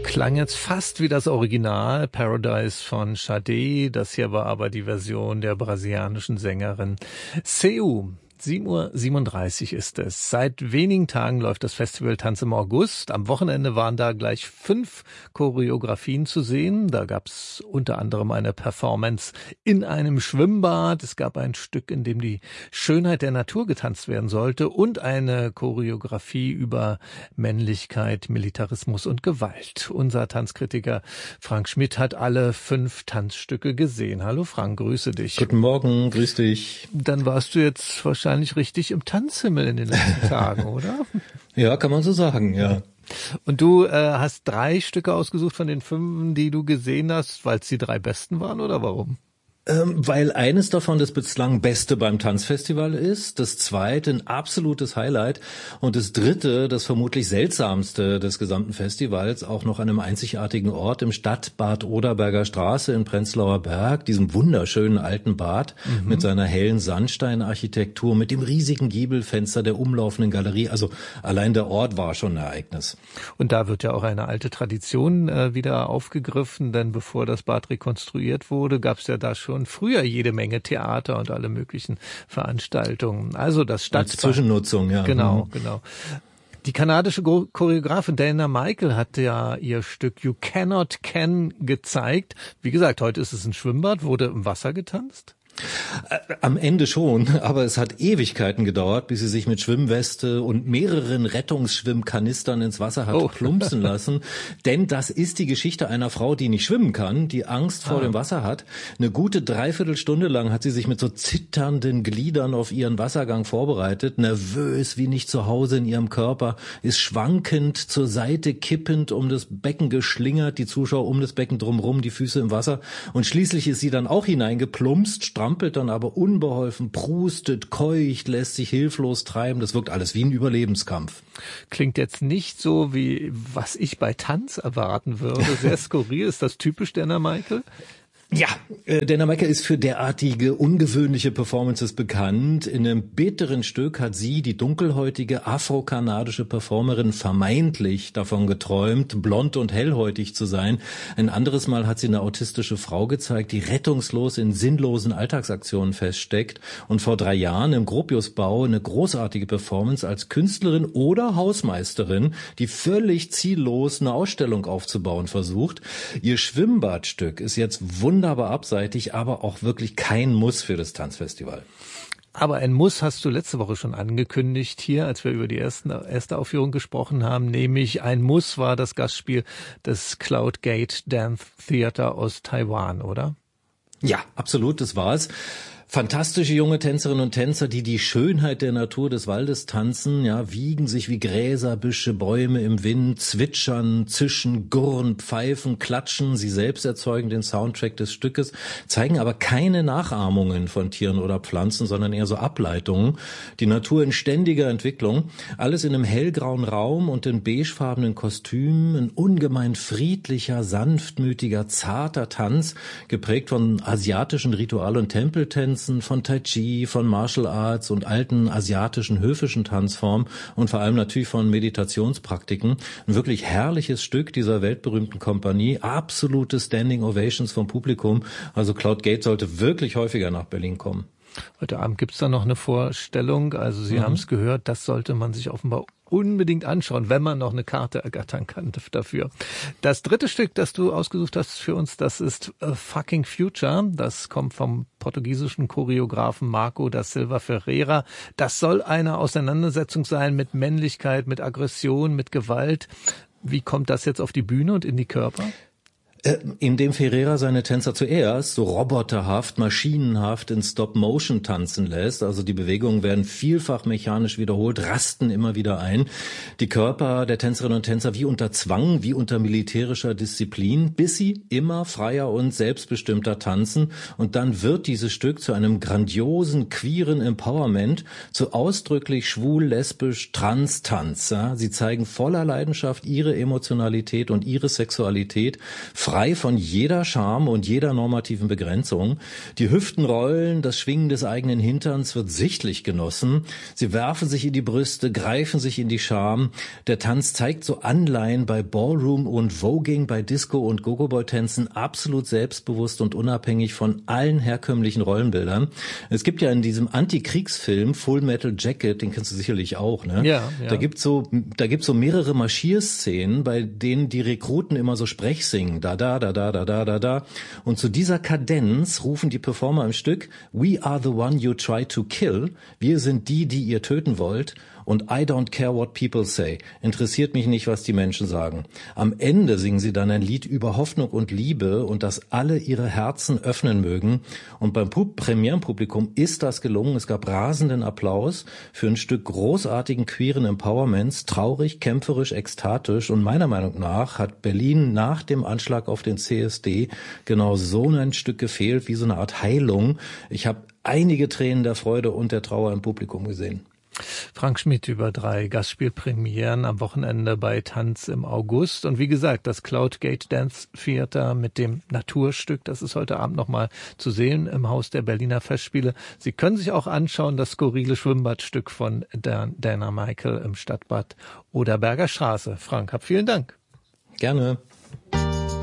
Klang jetzt fast wie das Original Paradise von Sade. Das hier war aber die Version der brasilianischen Sängerin Seu. 7:37 Uhr ist es. Seit wenigen Tagen läuft das Festival Tanz im August. Am Wochenende waren da gleich 5 Choreografien zu sehen. Da gab es unter anderem eine Performance in einem Schwimmbad. Es gab ein Stück, in dem die Schönheit der Natur getanzt werden sollte und eine Choreografie über Männlichkeit, Militarismus und Gewalt. Unser Tanzkritiker Frank Schmidt hat alle 5 Tanzstücke gesehen. Hallo Frank, grüße dich. Guten Morgen, grüß dich. Dann warst du jetzt wahrscheinlich richtig im Tanzhimmel in den letzten Tagen, oder? Ja, kann man so sagen, ja. Und du hast 3 Stücke ausgesucht von den 5, die du gesehen hast, weil es die 3 besten waren, oder warum? Weil eines davon das bislang Beste beim Tanzfestival ist, das zweite ein absolutes Highlight und das dritte das vermutlich seltsamste des gesamten Festivals, auch noch an einem einzigartigen Ort im Stadtbad Oderberger Straße in Prenzlauer Berg, diesem wunderschönen alten Bad mit seiner hellen Sandsteinarchitektur, mit dem riesigen Giebelfenster der umlaufenden Galerie. Also allein der Ort war schon ein Ereignis. Und da wird ja auch eine alte Tradition wieder aufgegriffen, denn bevor das Bad rekonstruiert wurde, gab es ja da schon früher jede Menge Theater und alle möglichen Veranstaltungen. Also das Stadtbad. Als Zwischennutzung, ja. Genau. Die kanadische Choreografin Dana Michael hat ja ihr Stück You Cannot Can gezeigt. Wie gesagt, heute ist es ein Schwimmbad. Wurde im Wasser getanzt? Am Ende schon, aber es hat Ewigkeiten gedauert, bis sie sich mit Schwimmweste und mehreren Rettungsschwimmkanistern ins Wasser hat plumpsen lassen. Denn das ist die Geschichte einer Frau, die nicht schwimmen kann, die Angst vor dem Wasser hat. Eine gute Dreiviertelstunde lang hat sie sich mit so zitternden Gliedern auf ihren Wassergang vorbereitet, nervös wie nicht zu Hause in ihrem Körper, ist schwankend zur Seite kippend um das Becken geschlingert, die Zuschauer um das Becken drumherum, die Füße im Wasser. Und schließlich ist sie dann auch hineingeplumpst, strampelt dann aber unbeholfen, prustet, keucht, lässt sich hilflos treiben. Das wirkt alles wie ein Überlebenskampf. Klingt jetzt nicht so, wie was ich bei Tanz erwarten würde. Sehr skurril. Ist das typisch Dana Michael? Ja, Dana Michael ist für derartige ungewöhnliche Performances bekannt. In einem bitteren Stück hat sie, die dunkelhäutige afrokanadische Performerin, vermeintlich davon geträumt, blond und hellhäutig zu sein. Ein anderes Mal hat sie eine autistische Frau gezeigt, die rettungslos in sinnlosen Alltagsaktionen feststeckt und vor 3 Jahren im Gropiusbau eine großartige Performance als Künstlerin oder Hausmeisterin, die völlig ziellos eine Ausstellung aufzubauen versucht. Ihr Schwimmbadstück ist jetzt wunderbar abseitig, aber auch wirklich kein Muss für das Tanzfestival. Aber ein Muss hast du letzte Woche schon angekündigt hier, als wir über die erste Aufführung gesprochen haben, nämlich ein Muss war das Gastspiel des Cloud Gate Dance Theater aus Taiwan, oder? Ja, absolut, das war's. Fantastische junge Tänzerinnen und Tänzer, die die Schönheit der Natur des Waldes tanzen, ja, wiegen sich wie Gräser, Büsche, Bäume im Wind, zwitschern, zischen, gurren, pfeifen, klatschen. Sie selbst erzeugen den Soundtrack des Stückes, zeigen aber keine Nachahmungen von Tieren oder Pflanzen, sondern eher so Ableitungen. Die Natur in ständiger Entwicklung. Alles in einem hellgrauen Raum und in beigefarbenen Kostümen. Ein ungemein friedlicher, sanftmütiger, zarter Tanz, geprägt von asiatischen Ritual- und Tempeltänzen, von Tai Chi, von Martial Arts und alten asiatischen höfischen Tanzformen und vor allem natürlich von Meditationspraktiken. Ein wirklich herrliches Stück dieser weltberühmten Kompanie. Absolute Standing Ovations vom Publikum. Also Cloud Gate sollte wirklich häufiger nach Berlin kommen. Heute Abend gibt's da noch eine Vorstellung. Also Sie haben es gehört, das sollte man sich offenbar unbedingt anschauen, wenn man noch eine Karte ergattern kann dafür. Das dritte Stück, das du ausgesucht hast für uns, das ist Fucking Future. Das kommt vom portugiesischen Choreografen Marco da Silva Ferreira. Das soll eine Auseinandersetzung sein mit Männlichkeit, mit Aggression, mit Gewalt. Wie kommt das jetzt auf die Bühne und in die Körper? Indem Ferreira seine Tänzer zuerst so roboterhaft, maschinenhaft in Stop-Motion tanzen lässt. Also die Bewegungen werden vielfach mechanisch wiederholt, rasten immer wieder ein. Die Körper der Tänzerinnen und Tänzer wie unter Zwang, wie unter militärischer Disziplin, bis sie immer freier und selbstbestimmter tanzen. Und dann wird dieses Stück zu einem grandiosen, queeren Empowerment, zu ausdrücklich schwul, lesbisch, Trans-Tanz. Ja? Sie zeigen voller Leidenschaft ihre Emotionalität und ihre Sexualität, frei von jeder Scham und jeder normativen Begrenzung. Die Hüften rollen, das Schwingen des eigenen Hinterns wird sichtlich genossen. Sie werfen sich in die Brüste, greifen sich in die Scham. Der Tanz zeigt so Anleihen bei Ballroom und Voguing, bei Disco- und Gogo-Boy-Tänzen, absolut selbstbewusst und unabhängig von allen herkömmlichen Rollenbildern. Es gibt ja in diesem Antikriegsfilm Full Metal Jacket, den kennst du sicherlich auch, ne? Ja. Da gibt's so mehrere Marschierszenen, bei denen die Rekruten immer so Sprech singen, da. Und zu dieser Kadenz rufen die Performer im Stück: We are the one you try to kill. Wir sind die ihr töten wollt. Und I don't care what people say. Interessiert mich nicht, was die Menschen sagen. Am Ende singen sie dann ein Lied über Hoffnung und Liebe und dass alle ihre Herzen öffnen mögen. Und beim Premierenpublikum ist das gelungen. Es gab rasenden Applaus für ein Stück großartigen queeren Empowerments, traurig, kämpferisch, ekstatisch. Und meiner Meinung nach hat Berlin nach dem Anschlag auf den CSD genau so ein Stück gefehlt, wie so eine Art Heilung. Ich habe einige Tränen der Freude und der Trauer im Publikum gesehen. Frank Schmidt über 3 Gastspielpremieren am Wochenende bei Tanz im August. Und wie gesagt, das Cloud Gate Dance Theater mit dem Naturstück, das ist heute Abend nochmal zu sehen im Haus der Berliner Festspiele. Sie können sich auch anschauen, das skurrile Schwimmbadstück von Dana Michael im Stadtbad Oderberger Straße. Frank, vielen Dank. Gerne.